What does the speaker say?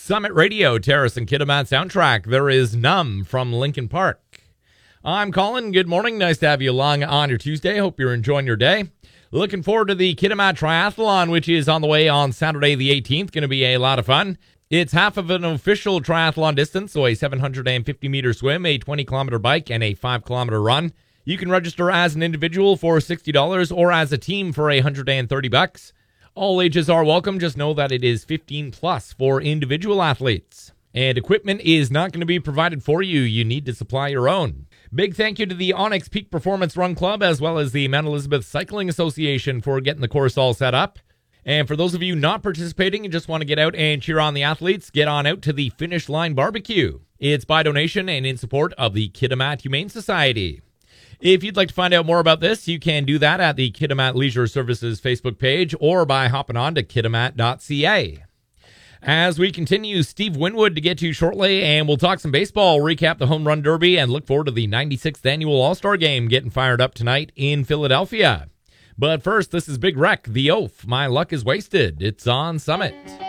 Summit Radio, Terrace and Kitimat soundtrack. There is Numb from Linkin Park. I'm Colin. Good morning. Nice to have you along on your Tuesday. Hope you're enjoying your day. Looking forward to the Kitimat Triathlon, which is on the way on Saturday the 18th. Going to be a lot of fun. It's half of an official triathlon distance, so a 750-meter swim, a 20-kilometer bike, and a 5-kilometer run. You can register as an individual for $60 or as a team for $130. All ages are welcome. Just know that it is 15 plus for individual athletes. And equipment is not going to be provided for you. You need to supply your own. Big thank you to the Onyx Peak Performance Run Club as well as the Mount Elizabeth Cycling Association for getting the course all set up. And for those of you not participating and just want to get out and cheer on the athletes, get on out to the Finish Line Barbecue. It's by donation and in support of the Kitimat Humane Society. If you'd like to find out more about this, you can do that at the Kitimat Leisure Services Facebook page or by hopping on to kitimat.ca. As we continue, Steve Winwood to get to shortly, and we'll talk some baseball, recap the Home Run Derby, and look forward to the 96th Annual All-Star Game getting fired up tonight in Philadelphia. But first, this is Big Wreck, The Oath, My Luck is Wasted. It's on Summit.